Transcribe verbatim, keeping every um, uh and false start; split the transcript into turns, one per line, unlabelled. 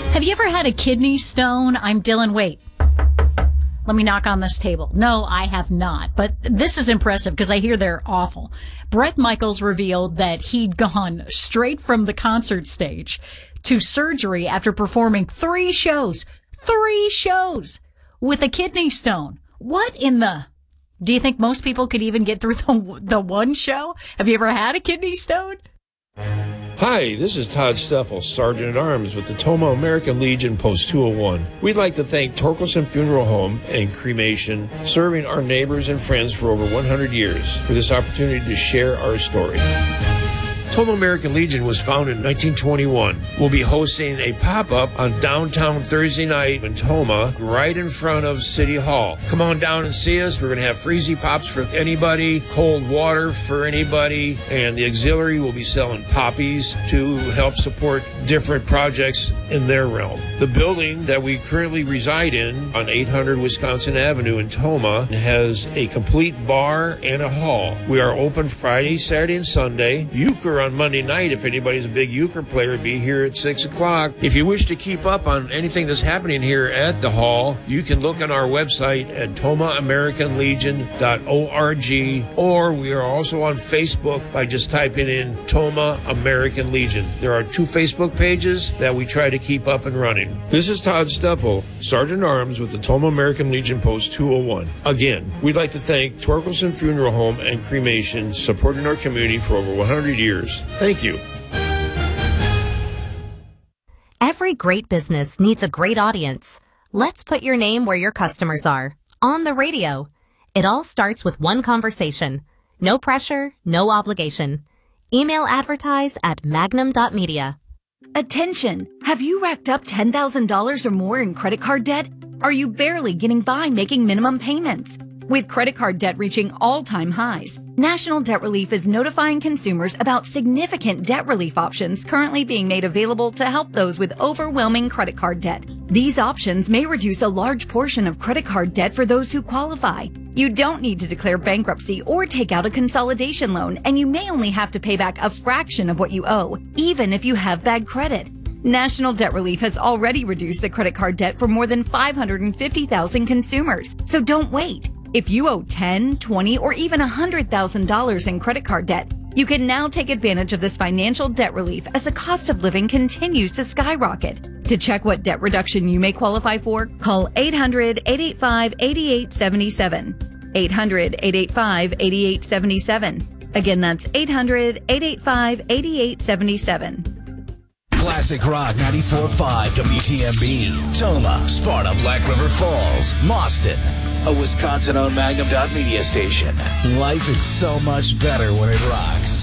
Have you ever had a kidney stone? I'm Dylan. Wait. Let me knock on this table. No, I have not. But this is impressive because I hear they're awful. Bret Michaels revealed that he'd gone straight from the concert stage to surgery after performing three shows. Three shows with a kidney stone. What in the... Do you think most people could even get through the, the one show? Have you ever had a kidney stone?
Hi, this is Todd Steffel, Sergeant at Arms with the Toma American Legion Post two oh one. We'd like to thank Torkelson Funeral Home and Cremation, serving our neighbors and friends for over one hundred years, for this opportunity to share our story. Toma American Legion was founded in nineteen twenty-one. We'll be hosting a pop-up on downtown Thursday night in Toma, right in front of City Hall. Come on down and see us. We're going to have freezy pops for anybody, cold water for anybody, and the auxiliary will be selling poppies to help support different projects in their realm. The building that we currently reside in on eight hundred Wisconsin Avenue in Toma has a complete bar and a hall. We are open Friday, Saturday, and Sunday. Euchre on Monday night. If anybody's a big euchre player, be here at six o'clock. If you wish to keep up on anything that's happening here at the hall, you can look on our website at toma american legion dot org, or we are also on Facebook by just typing in Toma American Legion. There are two Facebook pages that we try to keep up and running. This is Todd Steffel, Sergeant at Arms with the Toma American Legion Post two oh one. Again, we'd like to thank Torkelson Funeral Home and Cremation, supporting our community for over one hundred years. Thank you.
Every great business needs a great audience. Let's put your name where your customers are. On the radio. It all starts with one conversation. No pressure, no obligation. Email advertise at magnum dot media.
Attention! Have you racked up ten thousand dollars or more in credit card debt? Are you barely getting by making minimum payments? With credit card debt reaching all-time highs, National Debt Relief is notifying consumers about significant debt relief options currently being made available to help those with overwhelming credit card debt. These options may reduce a large portion of credit card debt for those who qualify. You don't need to declare bankruptcy or take out a consolidation loan, and you may only have to pay back a fraction of what you owe, even if you have bad credit. National Debt Relief has already reduced the credit card debt for more than five hundred fifty thousand consumers, so don't wait. If you owe ten, twenty, or even one hundred thousand dollars in credit card debt, you can now take advantage of this financial debt relief as the cost of living continues to skyrocket. To check what debt reduction you may qualify for, call eight hundred, eight eight five, eight eight seven seven. eight hundred, eight eight five, eight eight seven seven. Again, that's eight hundred, eight eight five, eight eight seven seven.
Classic Rock ninety-four point five W T M B, Toma, Sparta, Black River Falls, Mauston, a Wisconsin-owned Magnum dot media station. Life is so much better when it rocks.